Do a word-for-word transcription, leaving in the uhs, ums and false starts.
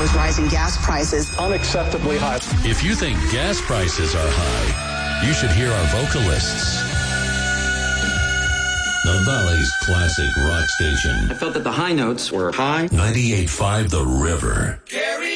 those rising gas prices. Unacceptably high. If you think gas prices are high, you should hear our vocalists. The Valley's classic rock station. I felt that the high notes were high. ninety-eight point five The River.